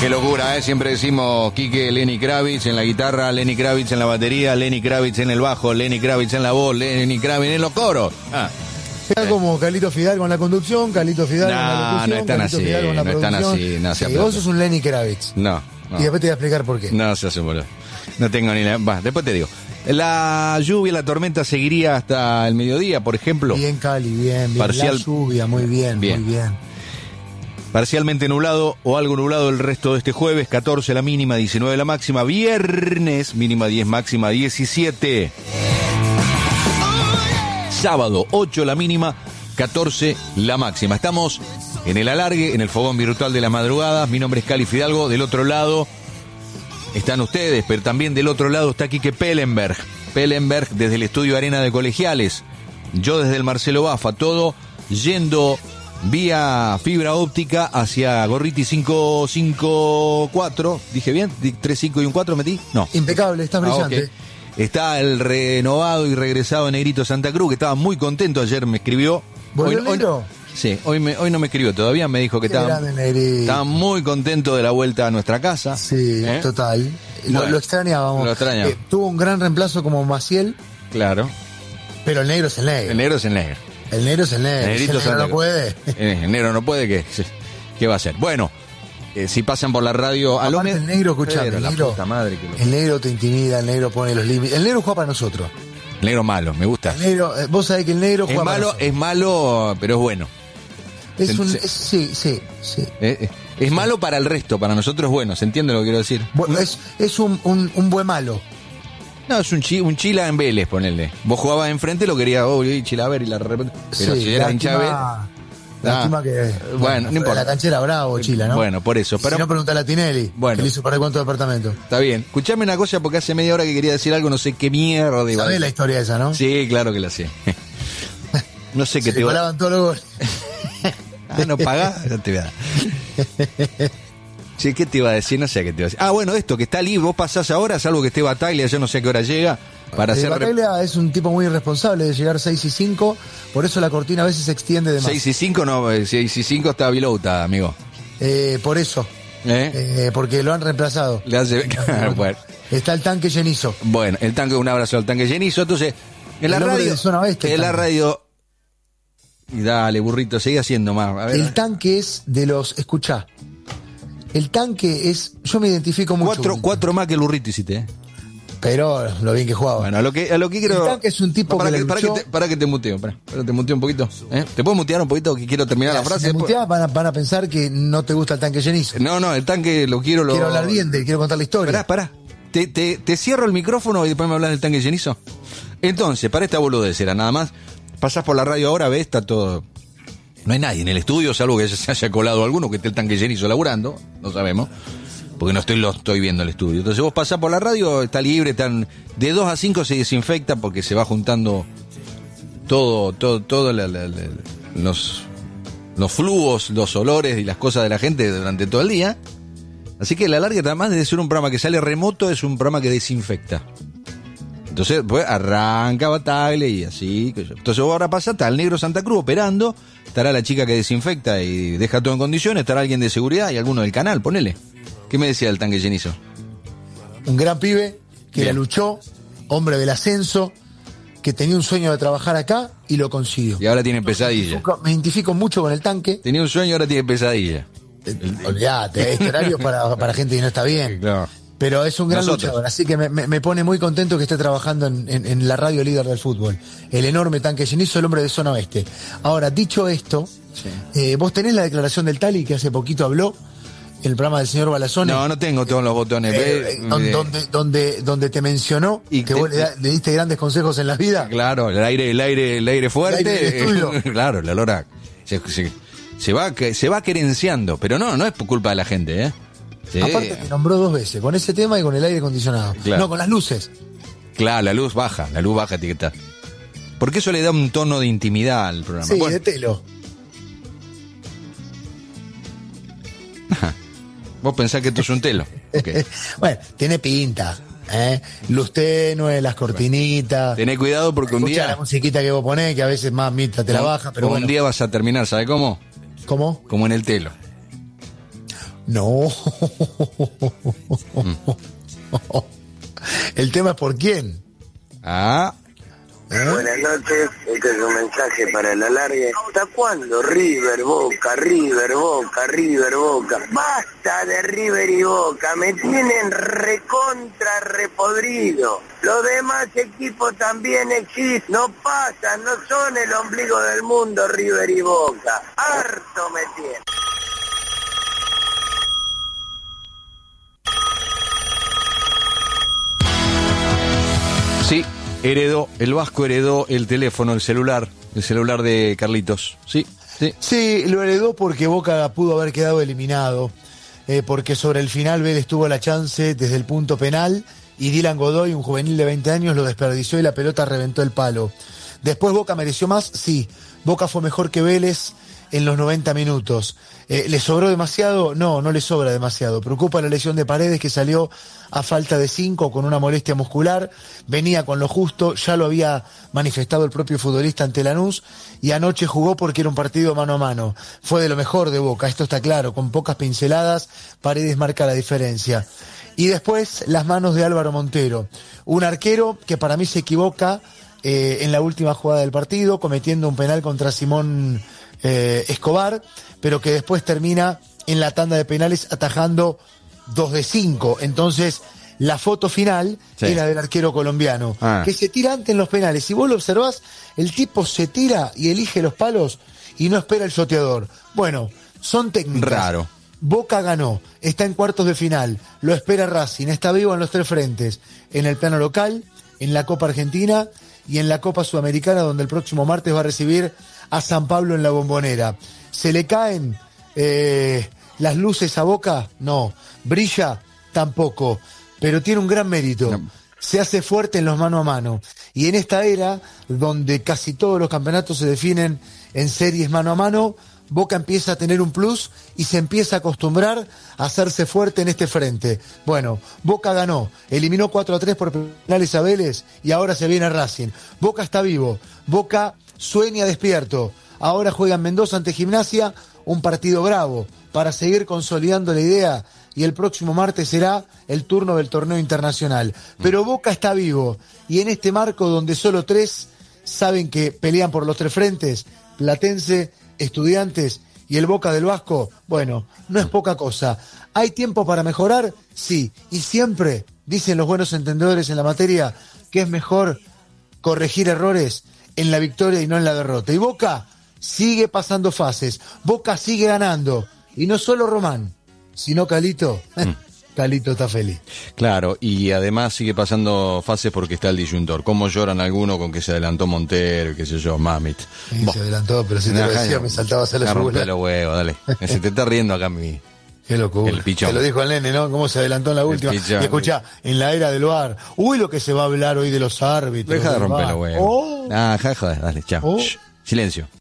Qué locura, ¿eh? Siempre decimos Quique, Lenny Kravitz en la guitarra, Lenny Kravitz en la batería, Lenny Kravitz en el bajo, Lenny Kravitz en la voz, Lenny Kravitz en los coros. Está como Carlito Fidalgo en la conducción, Carlito Fidalgo en la locución, no están Carlito así, Fidalgo en la no están producción. así, no se Sí, vos sos un Lenny Kravitz. No. Y después te voy a explicar por qué. No se hace boludo. No tengo ni la... Va, después te digo. La lluvia, la tormenta seguiría hasta el mediodía, por ejemplo. Bien, Cali, bien. Parcial... La lluvia, muy bien. Parcialmente nublado o algo nublado el resto de este jueves, 14 la mínima, 19 la máxima. Viernes, mínima 10, máxima 17. Sábado, 8 la mínima, 14 la máxima. Estamos en el alargue, en el fogón virtual de las madrugadas. Mi nombre es Cali Fidalgo. Del otro lado están ustedes, pero también del otro lado está Quique Pellenberg. Pellenberg desde el estudio Arena de Colegiales. Yo desde el Marcelo Bafa. Todo yendo vía fibra óptica hacia Gorriti 554. ¿Dije bien? ¿3, 5 y un 4 metí? No. Impecable, está brillante. Okay. Está el renovado y regresado Negrito Santa Cruz, que estaba muy contento. Ayer me escribió. ¿Volvió el negro? Sí, hoy no me escribió todavía. Me dijo que estaba muy contento de la vuelta a nuestra casa. Sí, total. Lo extrañábamos. Lo extrañaba. Tuvo un gran reemplazo como Maciel. Claro. Pero el negro es el negro. El negro es el negro. El negro es el negro. Negrito el negro no puede. El negro no puede, ¿qué va a hacer? Bueno, si pasan por la radio... Aparte el negro, escuchame, el negro, el negro te intimida, el negro pone los límites. El negro juega para nosotros. El negro malo, me gusta. El negro, vos sabés que el negro juega para nosotros. Es malo, pero es bueno. Sí. Es malo para el resto, para nosotros es bueno, ¿se entiende lo que quiero decir? Bueno, es un buen malo. No, es un chila en Vélez, ponele. Vos jugabas enfrente, lo querías, chila a ver, y la repente. Pero si era hincha Vélez. Lástima que. Bueno, no importa. La canchera bravo, Chila, ¿no? Bueno, por eso. Si no, preguntale a Tinelli. Bueno. Que le hizo para cuánto departamento. Está bien. Escuchame una cosa, porque hace media hora que quería decir algo, no sé qué mierda. ¿Sabés la historia esa, no? Sí, claro que la sé. No sé qué te iba. Se paraban todos los goles. No pagás, no te voy a dar. Sí, ¿qué te iba a decir? No sé qué te iba a decir. Bueno, esto que está libre, vos pasás ahora, salvo que esté Bataglia, yo no sé a qué hora llega. Para hacer Bataglia es un tipo muy irresponsable de llegar 6 y 5, por eso la cortina a veces se extiende de más. 6 y 5 no, 6 y 5 está Vilouta, amigo. Por eso. Porque lo han reemplazado. Le hace... Bueno. Está el tanque Llenizo. Bueno, el tanque, un abrazo al tanque Llenizo. Entonces, en la radio. Zona Oeste, en la radio. Y dale, burrito, seguí haciendo más. A ver. El tanque es de los. Escuchá. El tanque es. Yo me identifico mucho. 4 más que el burrito hiciste, Pero lo bien que jugaba. Bueno, a lo que quiero. El tanque es un tipo para que te muteo. Para te muteo un poquito. ¿Te puedo mutear un poquito? Que quiero terminar la frase. Si muteás, van a pensar que no te gusta el tanque Llenizo. No, el tanque lo quiero. Quiero hablar bien, quiero contar la historia. Pará. Te cierro el micrófono y después me hablas del tanque Llenizo. Entonces, para esta boludez era nada más. Pasás por la radio ahora, ves, está todo. No hay nadie en el estudio, salvo que se haya colado alguno que esté el tanque Llenizo laburando. No sabemos. Porque lo estoy viendo el estudio. Entonces vos pasás por la radio, está libre, están de 2 a 5 se desinfecta porque se va juntando todo los flujos, los olores y las cosas de la gente durante todo el día. Así que la larga, además de ser un programa que sale remoto, es un programa que desinfecta. Entonces, pues arranca Bataglia y así. Entonces vos ahora pasás, está el negro Santa Cruz operando, estará la chica que desinfecta y deja todo en condiciones, estará alguien de seguridad y alguno del canal, ponele. ¿Qué me decía el tanque Llenizo? Un gran pibe que la luchó, hombre del ascenso, que tenía un sueño de trabajar acá y lo consiguió. Y ahora tiene pesadilla. Me identifico mucho con el tanque. Tenía un sueño y ahora tiene pesadilla. Olvídate, este horario para gente que no está bien. Claro. Pero es un gran luchador, así que me pone muy contento que esté trabajando en la radio líder del fútbol. El enorme tanque Llenizo, el hombre de zona oeste. Ahora, dicho esto, vos tenés la declaración del Tali que hace poquito habló en el programa del señor Balazone. No tengo todos los botones. Donde te mencionó y que vos le diste grandes consejos en la vida. Claro, el aire fuerte. Claro, el olor a... Se va querenciando, pero no es por culpa de la gente, ¿eh? Sí. Aparte te nombró 2 veces, con ese tema y con el aire acondicionado. Claro. No, con las luces. Claro, la luz baja etiqueta. Porque eso le da un tono de intimidad al programa. Sí, de telo. Vos pensás que esto es un telo. Okay. Bueno, tiene pinta. Luz tenue, las cortinitas. Tené cuidado porque un día... la musiquita que vos ponés, que a veces más mitad te la baja, pero bueno. Un día vas a terminar, ¿sabes cómo? ¿Cómo? Como en el telo. No. El tema es por quién. Buenas noches, este es un mensaje para el alargue. ¿Hasta cuándo River, Boca, River, Boca, River, Boca? Basta de River y Boca, me tienen recontra repodrido. Los demás equipos también existen, no pasan, no son el ombligo del mundo River y Boca. Harto me tienen. Sí, el Vasco heredó el teléfono, el celular de Carlitos. Sí. Sí, lo heredó porque Boca pudo haber quedado eliminado, porque sobre el final Vélez tuvo la chance desde el punto penal y Dylan Godoy, un juvenil de 20 años, lo desperdició y la pelota reventó el palo. Después Boca mereció más, sí. Boca fue mejor que Vélez en los 90 minutos. ¿Le sobró demasiado? No le sobra demasiado. Preocupa la lesión de Paredes, que salió a falta de 5 con una molestia muscular. Venía con lo justo, ya lo había manifestado el propio futbolista ante Lanús, y anoche jugó porque era un partido mano a mano. Fue de lo mejor de Boca, esto está claro, con pocas pinceladas, Paredes marca la diferencia. Y después las manos de Álvaro Montero, un arquero que para mí se equivoca en la última jugada del partido, cometiendo un penal contra Simón Escobar, pero que después termina en la tanda de penales atajando 2 de 5. Entonces la foto final era del arquero colombiano, que se tira antes en los penales. Si vos lo observás, el tipo se tira y elige los palos y no espera el shoteador. Bueno, son técnicas. Raro. Boca ganó, está en cuartos de final, lo espera Racing, está vivo en los 3 frentes, en el plano local, en la Copa Argentina y en la Copa Sudamericana, donde el próximo martes va a recibir a San Pablo en la Bombonera. ¿Se le caen las luces a Boca? No. ¿Brilla? Tampoco. Pero tiene un gran mérito. No. Se hace fuerte en los mano a mano. Y en esta era, donde casi todos los campeonatos se definen en series mano a mano, Boca empieza a tener un plus y se empieza a acostumbrar a hacerse fuerte en este frente. Bueno, Boca ganó, eliminó 4-3 por penales a Vélez y ahora se viene a Racing. Boca está vivo, Boca sueña despierto. Ahora juega en Mendoza ante Gimnasia, un partido bravo para seguir consolidando la idea, y el próximo martes será el turno del torneo internacional. Pero Boca está vivo, y en este marco donde solo 3 saben que pelean por los 3 frentes, Platense, Estudiantes y el Boca del Vasco, bueno, no es poca cosa. ¿Hay tiempo para mejorar? Sí, y siempre, dicen los buenos entendedores en la materia, que es mejor corregir errores en la victoria y no en la derrota. Y Boca sigue pasando fases, Boca sigue ganando, y no solo Román, sino Calito. Calito está feliz. Claro, y además sigue pasando fases porque está el disyuntor. ¿Cómo lloran algunos con que se adelantó Montero y qué sé yo, mamit? Sí, se adelantó, pero si te lo decía me saltabas a la yugular. Rompe los huevos, dale. Se te está riendo acá mi... Qué locura. El pichón. Te lo dijo el nene, ¿no? Cómo se adelantó en la última. Y escuchá, en la era del VAR. Uy, lo que se va a hablar hoy de los árbitros. Deja de romper los huevos. Joder, dale, chao. Silencio.